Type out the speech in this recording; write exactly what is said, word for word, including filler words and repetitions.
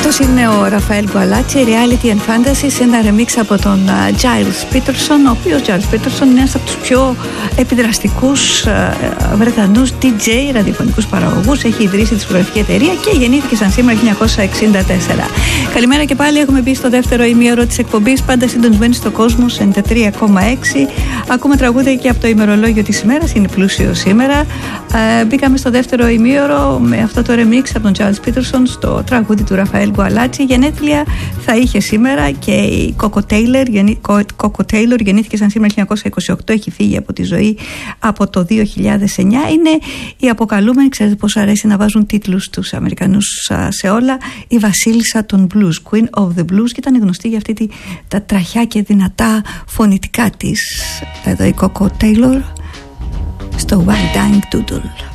Αυτός είναι ο Ραφαέλ Γκουαλάτσι, Reality and Fantasy, σε ένα remix από τον uh, Giles Peterson, ο οποίος Giles Peterson είναι ένας από τους πιο επιδραστικούς uh, Βρετανούς ντι τζέι ραδιοφωνικούς παραγωγούς. Έχει ιδρύσει τη δισκογραφική εταιρεία και γεννήθηκε σαν σήμερα χίλια εννιακόσια εξήντα τέσσερα. Καλημέρα και πάλι, έχουμε μπει στο δεύτερο ημίωρο της εκπομπής, πάντα συντονισμένοι στο κόσμο σε ενενήντα τρία κόμμα έξι. Ακούμε τραγούδια και από το ημερολόγιο της ημέρας, είναι πλούσιο σήμερα. Uh, μπήκαμε στο δεύτερο ημίωρο με αυτό το remix από τον Giles Peterson στο τραγούδι του Ραφαέλ Γκουαλάτσι. Γενέθλια θα είχε σήμερα και η Coco Taylor, γεννή, Coco Taylor γεννήθηκε σαν σήμερα χίλια εννιακόσια είκοσι οκτώ, έχει φύγει από τη ζωή από το δύο χιλιάδες εννιά. Είναι η αποκαλούμενη, ξέρετε πόσο αρέσει να βάζουν τίτλους στους Αμερικανούς σε όλα, η βασίλισσα των blues, Queen of the Blues, και ήταν γνωστή για αυτή τη, τα τραχιά και δυνατά φωνητικά της. Εδώ η Coco Taylor στο Wild Dying Doodle.